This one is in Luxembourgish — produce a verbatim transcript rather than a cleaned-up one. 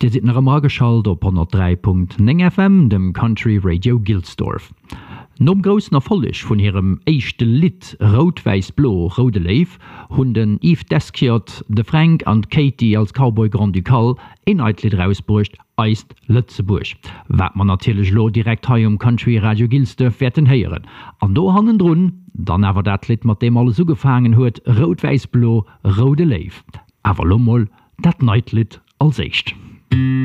Dir sit nach immer geschalt op hundert drei Punkt neun F M, dem Country Radio Gilsdorf. Nom grossen Erfolleg vun hirem eischchte Lied Rot-Weiß-Blo Rode Leif hunn den Yves Deskiert, de Frank an Katie als Cowboy Grand Ducal en Eitlied rausbrucht eist Lützeburg. Wat man natilech lo direkt hai um Country Radio Gilsdorf werden heieren. An do hannen drun, dann awer dat Lied mat dem alles ugefangen huet Rot-Weiß-Blo Rode Leif. Awer lommel dat Neitlied als echt.